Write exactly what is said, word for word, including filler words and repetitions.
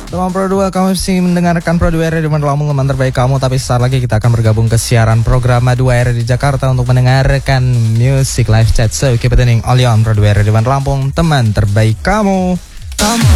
Teman Pro dua, kamu masih mendengarkan Pro dua R di Lampung, teman terbaik kamu. Tapi sesaat lagi kita akan bergabung ke siaran program dua R di Jakarta untuk mendengarkan music live chat. So keep it in all on Pro dua R di Lampung, teman terbaik kamu. Kamu.